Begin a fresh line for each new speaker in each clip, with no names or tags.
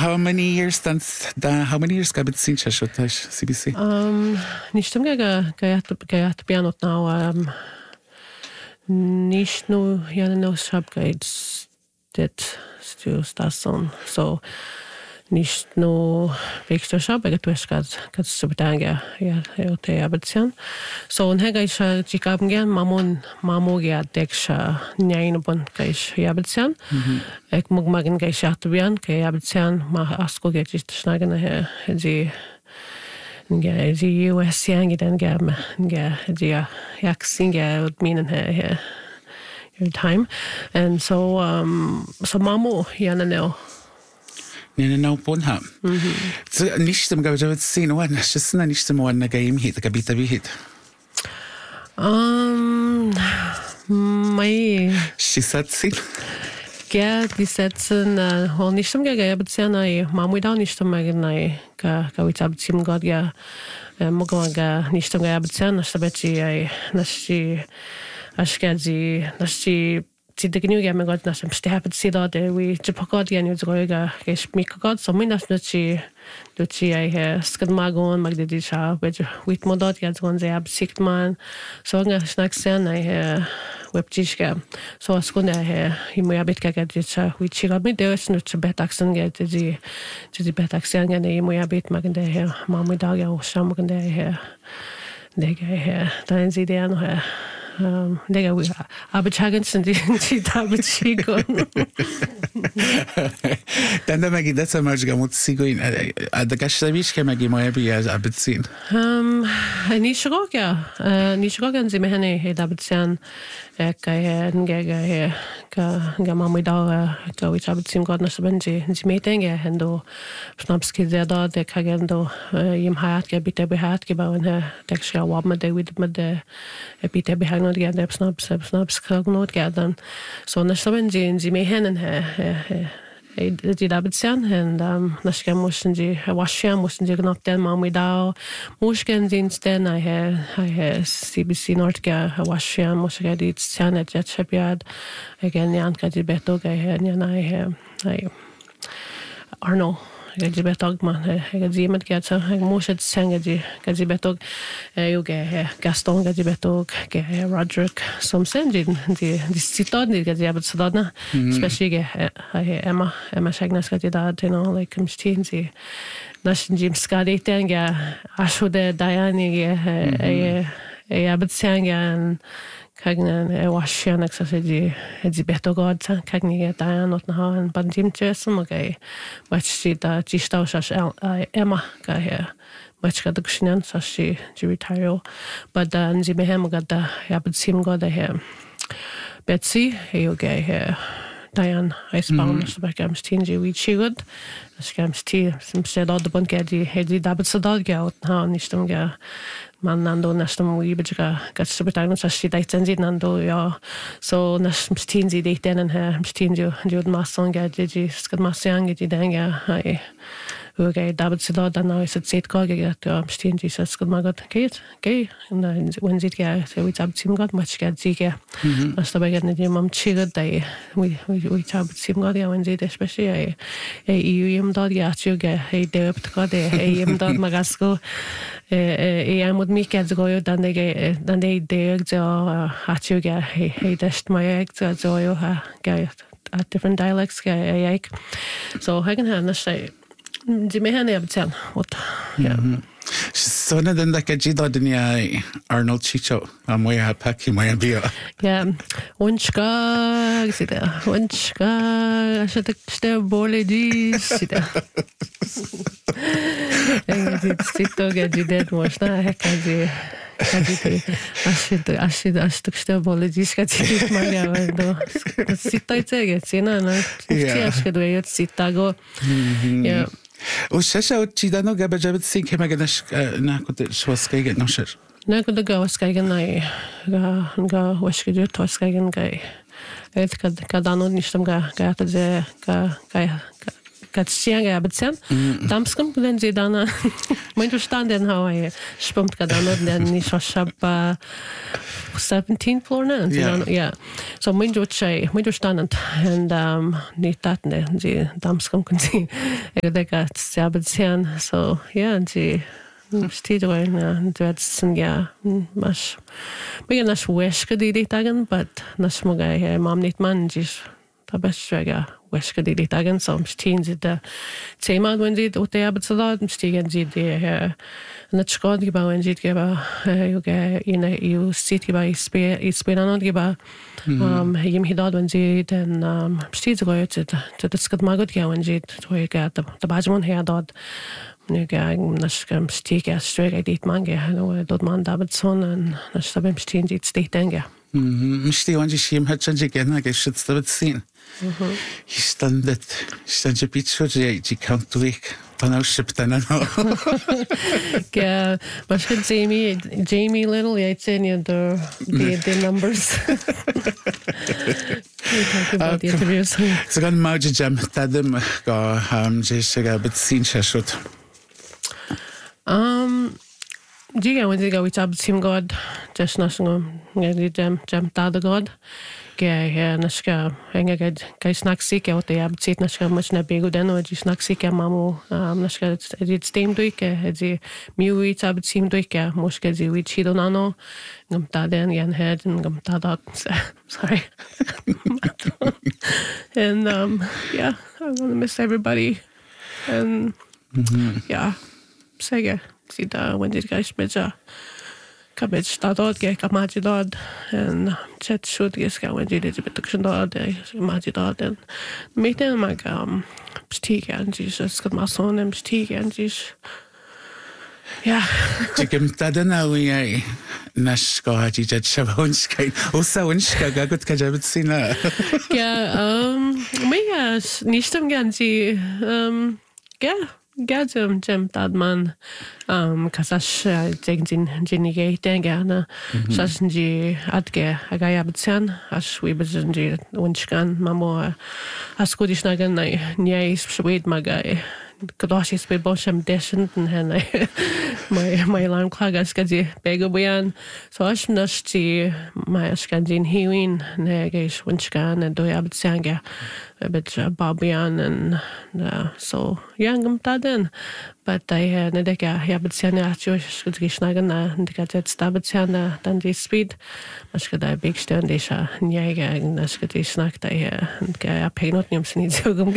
How many years gab sin CBC?
Nistem ga pianot now nicht nur no subgrades det stasson so nicht nur extra shop aga tueskat kat subtanga te abetsen so on hega ich gaben gern mamo ja deksha nein bon kaish abetsen ek mug magen kaish atbian ke abetsen ma asko get ist schnagen die US yang den gam die singa ut minen her time and so mamo yana no
no bonha so nicht dem gab ich sehen war das ist nicht so eine game hit gabita wie hit
mai
she said see
die setzen hol nicht zum gegeben sehr mamo da nicht zum magen ka ich hab zum god ja mogaga nicht zum gegeben sehr na sabeti nasi ashkazi nasi tidegnu ga me god nasem stapet sida de we chapagod ya ni zoga gesh mikagod so minas nachi duchi skad magon magdedi sha with modot ya zgon ze absikt man so nga snack sen webchishka so askuna hi moya betka gadcha we chiga me de no chbetaxen ga de betaxen ga ne moya bet magde mamu da ya shamgde de ga dann sie der noch Nega we abechagen sind die Tabechigo.
Dann da magi das mal gamut sigo in da gashavish ke magi moya bi abetsin. Nishoga sie mehne he dabetsan ka ngega ka mamu da ka we abetsin god na sabenji sie metenge hendo snapski da de kagendo im hayat ke bitte behat gebauen der schau wab de with de bitte behangen und gerne snaps knoot gadan so na sabenji sie mehnen die dabetsan and naska mussten sie washam mussten sie genau den mamu da musken diensten I CBC Nordga washam musga dit sanet jet shabiad again yan kadi betog I Arno gadi betog man gadi met gatsa mushet sangadi gadi betog yoga Gaston gadi betog Roderick som sendin die citad ni gadi abetsadna especially Emma Shagnas gadi da like comstinzi nashin jim skadi tenga ashude Diane abetsanga kagnen washian exercise die betogod kagni Diane not na han bandim chesum okay watch da gistaushas Emma ka watch ka dukshinan sashi retire but then sie behem gada abetsim goda Betsy okay Diane Eisbaum so bei gams tinji we chigod as gams ti some said all the bunkadi hedi dabet sadal gaut ha nicht ga man nando nastum we bejga gat subtagno sashi daitenzi nando ja so nastum tinzi de denen tinji jod mason gadji skad masang di danga hai okay dabet sadal dann now is it set kage gat tinji skad magot okay und dann when it ga so we tab tim got much gadji ga as dabei gat ne mam chigod dai we tab tim got ja when it especially im dod ja chuga dept got im dod magasko amod mikad goyo dan de deug zo hachuga dest my zo yo ha ga at different dialects ga like so hagen han say di me han abtan what yeah so na den da kajida dunia Arnold Chicho amoya paki moya bio
yeah unchka ashta ste bole di sida Sito gajidet možná hekazi ashtu ste boli diskati magava do sitajce gecina no tiaške do je sitago yeah
وشاشة وتشيدانو جاب جابت سين كما قداش ناخد شواسكايجن نشر
ناخد جواسكايجن ناي جا واشكيجو تواسكايجن جاي كدانو نشتم جا تزه
Katsianga abitsen. Damskum den sie dann mein verstanden how I spumpt gadano den ni shop 17th floor na. Yeah. So mein verstanden and ni tatne sie damskum kun sie egdeka abitsen. So yeah, and sie Stidroin dwetsen ja mas bygger nas weska di dagen but nas moga mam nit man jis ta bestega weska di dagen som steen sie da tema wenn sie dort arbeitet stehen sie der net skod gebauen sie geba yoga in eu city by speed geba jem hidad wenn sie den stidroit das skad magot ja wenn sie toyga da bajmon her dort nu gang nas kam stiga straight dit mange no dort man Davidson and nas beim stehen dit steht denke
Msti onde shim hat schon gerne geschützt wird sehen ich stand je pizza je kann durch dann auch schippt dann
ja was hat Jamie Little jetzt in the numbers
so gan mal jam tadem ga je sega bit sin shot
Diga when diga we tab team god just national ngadi jam tada god ge naska henga ge snack sick out the absit naska much na bego den o snack sick mamu naska edit steam duike edi miwi tab team duike moske di we chido nano ngam taden yan head ngam tada sorry and yeah I'm gonna miss everybody and yeah Sega sida when did guys meja cabbage dot ge kamaji dot and chat should get when did it production dot maji dot and meeting my stig and Jesus got my son and stig and Jesus yeah
chicken tadana we nasko haji jet shavonska osaunska gagut kajabit sina
yeah me nicht gern sie yeah Gadget Jim Dadman kasash jenige gerne sassen atge agaya betsen as we bezenji unskan mamo as gut schnagen nei sweet magai Gosh, it's been bosham descent and my alarm clock as gazi begobian so as nasti my skandin healing negesh unskan and do abtsanga but babian and so young taden but I nedeka habtsana josh geschnagen and gatet stabtsana dann die speed was gada big stern desha nyega nas gati snakta and ga painot nims ni zogum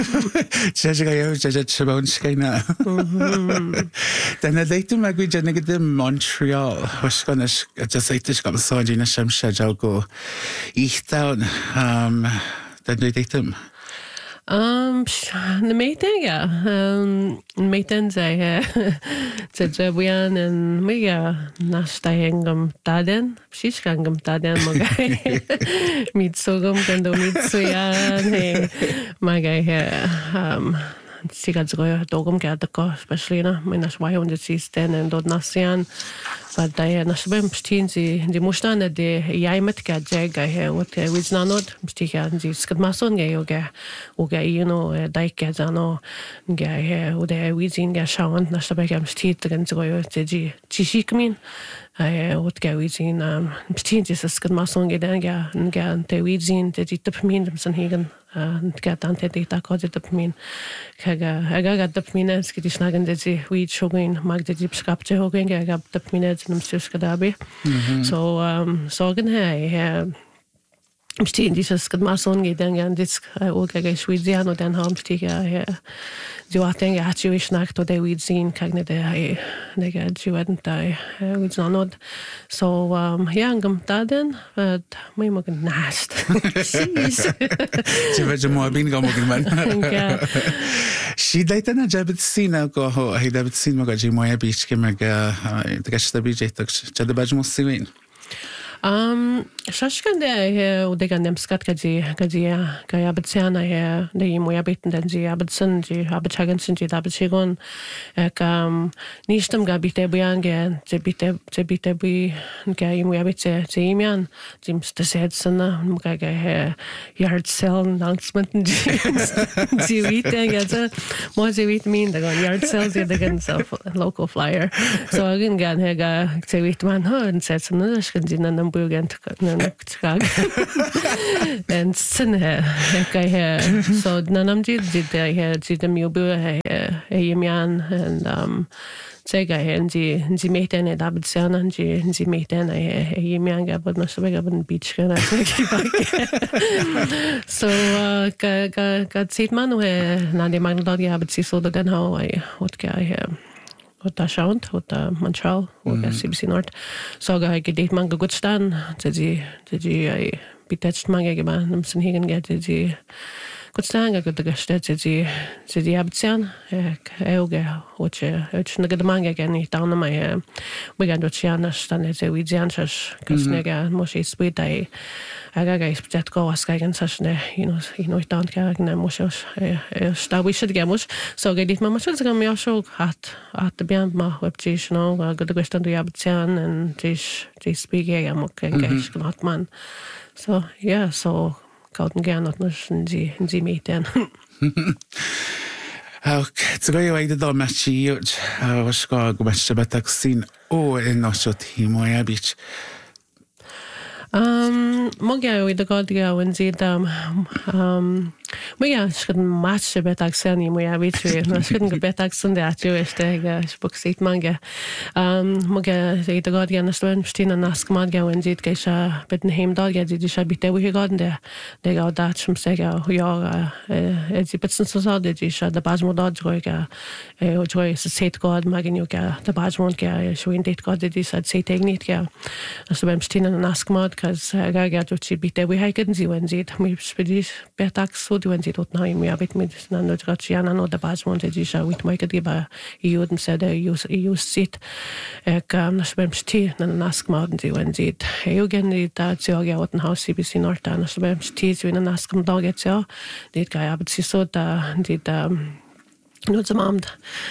Shabonskina. Then I later magui janigade Montreal. Was gonna just say this got so Gina Shamsha Jalgo. Ich down then they date them.
The meeting, yeah. Meetings I Jabuyan and Mega Nastahangam Taden. She's Kangam Taden Magai. Mitsogum Gando Mitsuyan. Magai here. Sigatsgoya dogum gadako, especially na minas wajhundet sisten and dod nasian. But I nasbem stin die mustane de jaimet gadjega he what with nanod stiga die skadmason ge yoga daike zano ge he ude wizin ge shawan nasbegam stit gen zgoyo teji chishikmin what ge wizin stin dis skadmason ge den ge te wizin te ditpmin dem san hegen get ante data code dopamine kaga dopamine skiti snagen de we shogin mag de dip skapte hogen ge gab dopamine in Skadabi. So gen he stehen dieses Mason geht dann das okay Schweizer und dann haben die so hat den hat ich nach der wir sehen keine der der werden da wir not so ja ngam taden but my mag nast
sie wird mal bin gamogen man she daitana jabit sina go ho he david sin mag ji moja beach kemaga the gasta bj tak chada bajmo sivin
Shashkan de udegan dem skat kaji abtsiana he de imoya bitten den ji abtsen ji abchagan sin ji abchigon nishtam ga bite buyange je bite bu ga imoya bitse je imian jim stesetsna muga he yard sale announcement ji witen ja mo ji wit min the yard sales the gan self local flyer so again gan he ga je wit man and setsna shkan din nan bugen and sin so nanam ji the mubu yimian and Sega and the meten at Abitsan and the meten a yimian but no so beach can so got seat man where Nandi Magnodog Abitsi so the how I what guy Hota Sound, Hota Montreal, Hota CBC North. Så jeg gedit mange godt stand, til de bitetst mange geba, nem sin higen get de godt stand, jeg godt gestet til de abtsian, jeg hoche nagad mange gen I down my we gan dot chiana stand ze we janchas kasnega moshi spita aga ispetat go askagen sashne down kagen moshos sta we should gamos so gedit mama should gam ya show hat at the band ma webjish no good question the abtsian and this speak am okay gnat man so yeah so kauten gern not in sie meten
So go away the dog match was go match the betak scene in also team where beach.
Mogya with the god when see them Mogya should match the betak sani moya between no shouldn't get betak sunday at you book seat manga Mogya the god understand Stina nask manga when see gesha bitten him dog ya did you be we got there they got that from sega ja it's bitsen so so did you the basmo dog joyga joy set god maganuka the basmo ga showing date god did you said say technique ga so beim Stina nask mod because I got to be there we couldn't see when see me spedish betak so when sie dort neu mir mit miteinander Graciana no der Bas wanted you show with my giba you wouldn't said you sit nas beim Sti na nask maden sie when sie you again da so ja und Haus CBC North da nas beim Sti so in der nask am Tag jetzt ja det guy aber sie so da die da nur zum Abend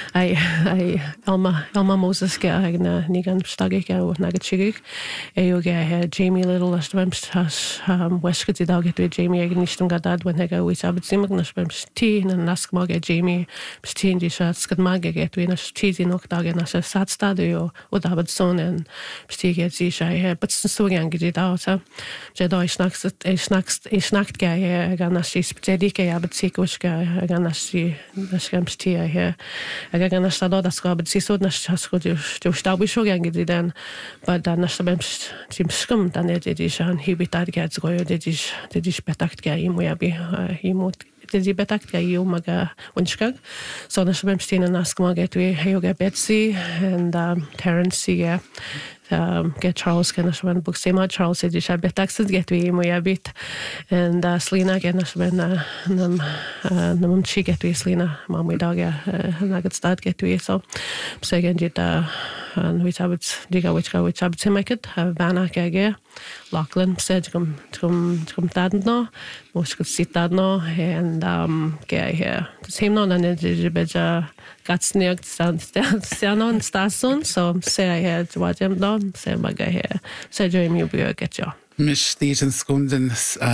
Alma Moses ga na nigan stagig ga nagachig Jamie Little last beim Westgate dog with Jamie nicht gadad when ga we sabit simagnas beim Sti na nask mag Jamie Sti die shots gad mag get we na Sti noch da na sat stadio und aber so en Sti get sie schei but so gang geht da so da ich snackt ga na sie spedik ja aber sie ga na sie das here I got na stado das gab sie so na chasko du staub ich schon gern dann but dann nach beim Team scum dann die schon hibitat gets go die betakt ga im ja bi imot die betakt ga eu maga unschag so na beim stehen nach mal get we Yoga Betsy and Terence yeah get Charles can as one book same Charles said you should betak get we mo ya bit and Selena again as when nam she get we Selena mom we dog na get start get we so again did and we have it diga which have to make it Vanna gage Lachlan said come that no most could sit that no and get here the same no and the beja gatsniak stand station so say I had what them done say my guy here say Jeremy will get you
Miss Stephen Skunden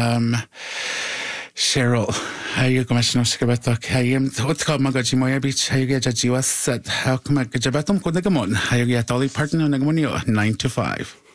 Cheryl you come to Skabatok I am what called Magaji Moya Beach I get a GUS said how come I get a batum could come on I get Dolly Parton on 9 to 5